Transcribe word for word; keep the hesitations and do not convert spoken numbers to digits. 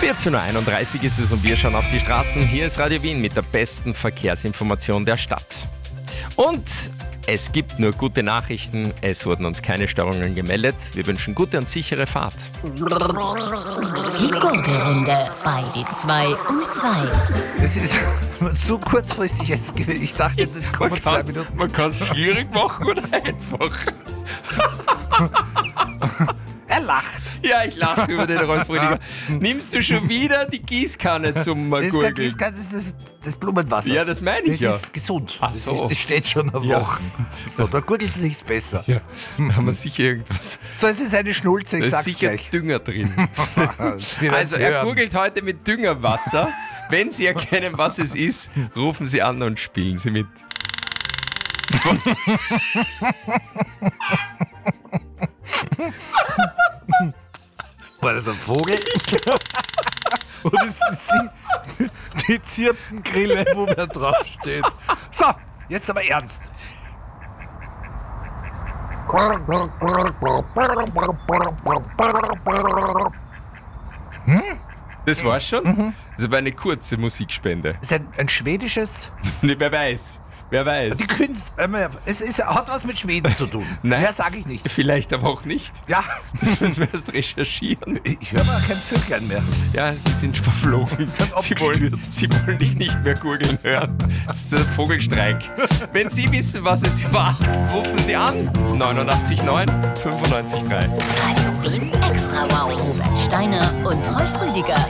vierzehn Uhr einunddreißig ist es und wir schauen auf die Straßen. Hier ist Radio Wien mit der besten Verkehrsinformation der Stadt. Und es gibt nur gute Nachrichten. Es wurden uns keine Störungen gemeldet. Wir wünschen gute und sichere Fahrt. Die Gurgelrunde bei die zwei und zwei. Das ist zu kurzfristig jetzt gewesen. Ich dachte, jetzt kommen Man zwei kann, Minuten. man kann es schwierig machen oder einfach. Er lacht. Ja, ich lache über den Rolf Rüdiger. Nimmst du schon wieder die Gießkanne zum Das ist, kein, Gurgeln? das, ist kein, das, ist das, das Blumenwasser. Ja, das meine ich Das ja. ist gesund. Ach so. Das, das steht schon eine Ja. Woche. So, da gurgelt es nichts besser. Ja, da haben wir sicher irgendwas. So, es ist eine Schnulze, ich Da ist sag's sicher gleich. Dünger drin. Wir werden's Also er hören. gurgelt heute mit Düngerwasser. Wenn Sie erkennen, was es ist, rufen Sie an und spielen Sie mit. Was? War das ein Vogel? Oder ist das die, die Zirpengrille, wo wer draufsteht? So, jetzt aber ernst. Das war's schon? Das war eine kurze Musikspende. Das ist ein, ein schwedisches... Nee, wer weiß. Wer weiß. Die Kunst... äh, Es ist, hat was mit Schweden zu tun. Nein. Mehr sage ich nicht. Vielleicht aber auch nicht. Ja, Das müssen wir erst recherchieren. ich höre mal kein Vöglein mehr. Ja, sie sind verflogen. Sie wollen, sie wollen dich nicht mehr gurgeln hören. Das ist der Vogelstreik. Wenn Sie wissen, was es war, rufen Sie an. neunundachtzig neun fünfundneunzig drei. Radio Wien Extra Wow. Robert Steiner und Rolf Rüdiger.